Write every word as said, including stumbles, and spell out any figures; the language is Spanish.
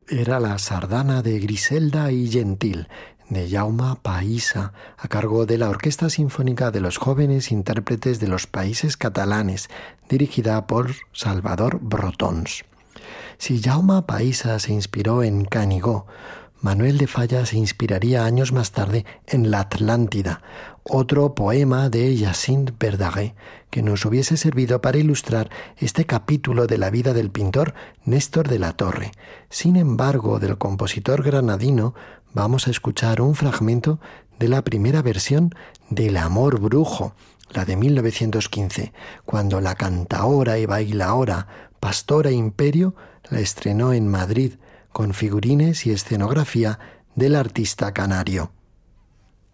era la sardana de Griselda y Gentil, de Jaume Païssa, a cargo de la Orquesta Sinfónica de los Jóvenes Intérpretes de los Países Catalanes, dirigida por Salvador Brotons. Si Jaume Païssa se inspiró en Canigó, Manuel de Falla se inspiraría años más tarde en La Atlántida, otro poema de Jacint Verdaguer, que nos hubiese servido para ilustrar este capítulo de la vida del pintor Néstor de la Torre. Sin embargo, del compositor granadino vamos a escuchar un fragmento de la primera versión del Amor Brujo, la de mil novecientos quince, cuando la cantaora y bailaora Pastora Imperio la estrenó en Madrid, con figurines y escenografía del artista canario.